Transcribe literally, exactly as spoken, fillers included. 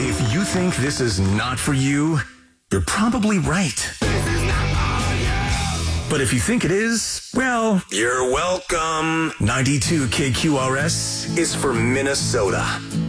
If you think this is not for you, you're probably right. But if you think it is, well, you're welcome. ninety-two K Q R S is for Minnesota.